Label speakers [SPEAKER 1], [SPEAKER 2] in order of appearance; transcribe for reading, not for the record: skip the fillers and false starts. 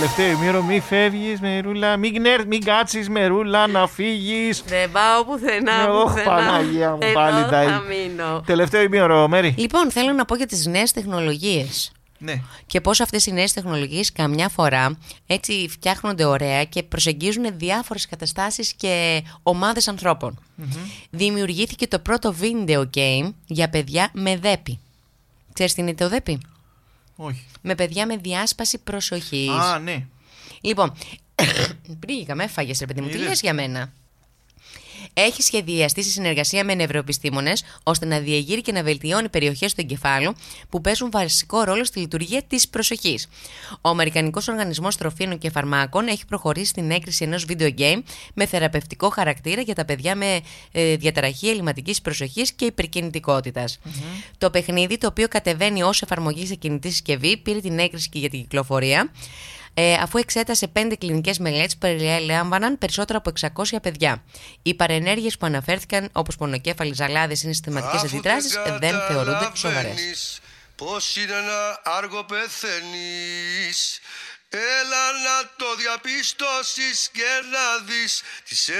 [SPEAKER 1] τελευταίο ημίρο, μη φεύγεις Μερούλα, μην κάτσεις Μερούλα να φύγεις.
[SPEAKER 2] Δεν πάω πουθενά.
[SPEAKER 1] Παναγία μου, πάλι τα
[SPEAKER 2] μείνω.
[SPEAKER 1] Τελευταίο ημίρο, Μέρη.
[SPEAKER 2] Λοιπόν, θέλω να πω για τις νέες τεχνολογίες.
[SPEAKER 1] Ναι.
[SPEAKER 2] Και πώς αυτές οι νέες τεχνολογίες καμιά φορά έτσι φτιάχνονται ωραία και προσεγγίζουν διάφορες καταστάσεις και ομάδες ανθρώπων. Δημιουργήθηκε το πρώτο video game για παιδιά με δέπη. Ξέρεις τι είναι το δέπη?
[SPEAKER 1] Όχι.
[SPEAKER 2] Με παιδιά με διάσπαση προσοχής.
[SPEAKER 1] Α, ναι.
[SPEAKER 2] Λοιπόν, πήγαμε, έφαγες ρε παιδί μου, τι λες για μένα? Έχει σχεδιαστεί σε συνεργασία με νευροεπιστήμονες ώστε να διεγείρει και να βελτιώνει περιοχές του εγκεφάλου που παίζουν βασικό ρόλο στη λειτουργία της προσοχής. Ο Αμερικανικός Οργανισμός Τροφίμων και Φαρμάκων έχει προχωρήσει στην έγκριση ενός video game με θεραπευτικό χαρακτήρα για τα παιδιά με διαταραχή ελλειμματικής προσοχής και υπερκινητικότητας. Το παιχνίδι, το οποίο κατεβαίνει ως εφαρμογή σε κινητή συσκευή, πήρε την έγκριση και για την κυκλοφορία. Αφού εξέτασε 5 κλινικές μελέτες που περιλάμβαναν περισσότερα από 600 παιδιά. Οι παρενέργειες που αναφέρθηκαν, όπως πονοκέφαλοι, ζαλάδες ή συστηματικές αντιδράσεις, δεν θεωρούνται σοβαρές.
[SPEAKER 3] Πώς είναι να άργο πεθαίνεις, έλα να το διαπιστώσεις και να δεις τις